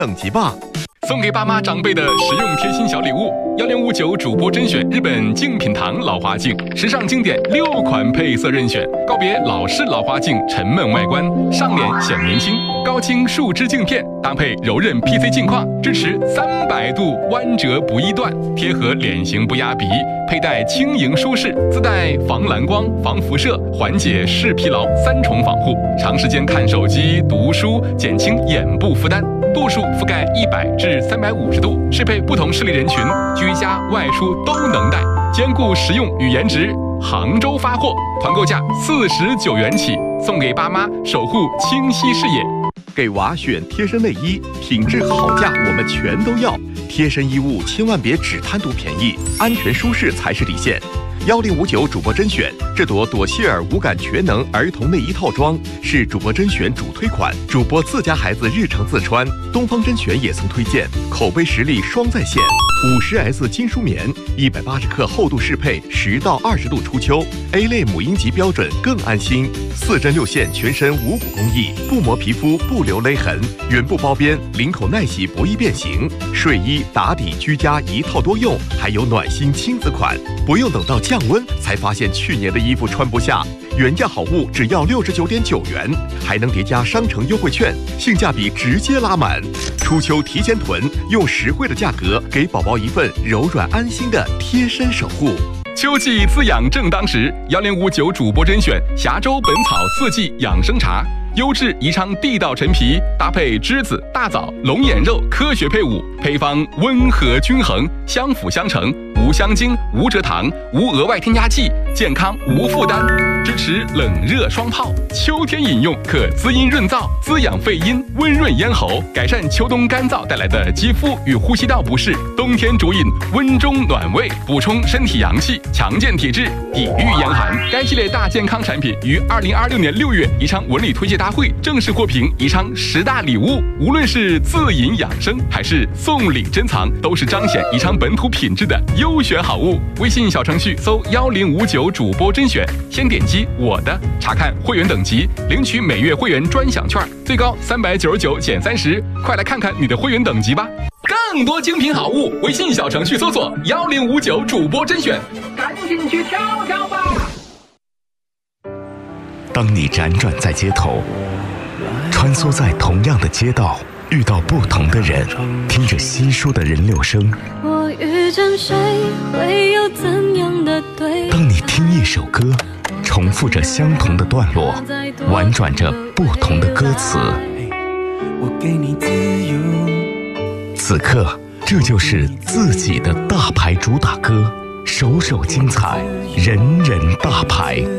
等级吧。 送给爸妈长辈的实用贴心小礼物：1059主播甄选日本精品堂老花镜，时尚经典6款配色任选，告别老式老花镜沉闷外观，上脸显年轻。高清树脂镜片搭配柔韧 PC 镜框，支持300度弯折不易断，贴合脸型不压鼻，佩戴轻盈舒适，自带防蓝光、防辐射，缓解视疲劳3重防护，长时间看手机、读书，减轻眼部负担。度数覆盖100至350度，适配不同视力人群，居家外出都能戴，兼顾实用与颜值。杭州发货，团购价49元起，送给爸妈，守护清晰视野。 给娃选贴身内衣，品质好价我们全都要。贴身衣物千万别只贪图便宜，安全舒适才是底线。1059主播甄选，这朵朵希尔无感全能儿童内衣套装是主播甄选主推款，主播自家孩子日常自穿。东方甄选也曾推荐，口碑实力双在线。50S 金舒棉，180克厚度适配，10到20度初秋 ，A 类母婴级标准更安心。4针6线全身无骨工艺，不磨皮肤，不留勒痕，原布包边，领口耐洗，不易变形。睡衣、打底、居家一套多用，还有暖心亲子款，不用等到降温才发现去年的衣服穿不下。原价好物只要69.9元，还能叠加商城优惠券，性价比直接拉满。初秋提前囤，用实惠的价格给宝宝一份柔软安心的贴身守护。 秋季滋养正当时，1059主播甄选峡州本草4季养生茶，优质宜昌地道陈皮，搭配栀子、大枣、龙眼肉，科学配伍，配方温和均衡，相辅相成，无香精、无蔗糖、无额外添加剂，健康无负担，支持冷热双泡。秋天饮用可滋阴润燥，滋养肺阴，温润咽喉，改善秋冬干燥带来的肌肤与呼吸道不适。冬天主饮温中暖胃，补充身体阳气，强健体质，抵御严寒。该系列大健康产品于2026年6月宜昌文旅推介大会正式获评宜昌10大礼物。无论是自饮养生还是送礼珍藏，都是彰显宜昌本土品质的优选好物。微信小程序搜1059主播甄选，先点击我的，查看会员等级，领取每月会员专享券，最高399减30，快来看看你的会员等级吧。更多精品好物，微信小程序搜索1059主播甄选，赶紧去挑挑吧。 当你辗转在街头，穿梭在同样的街道，遇到不同的人，听着稀疏的人流声， 我遇见谁会有怎样的对白？ 当你听一首歌，重复着相同的段落，婉转着不同的歌词， 我给你自由。 此刻这就是自己的大牌主打歌，首首精彩，人人大牌。